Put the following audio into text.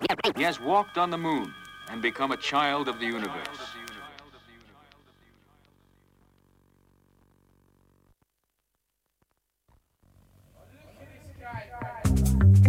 He has walked on the moon and become a child of the universe.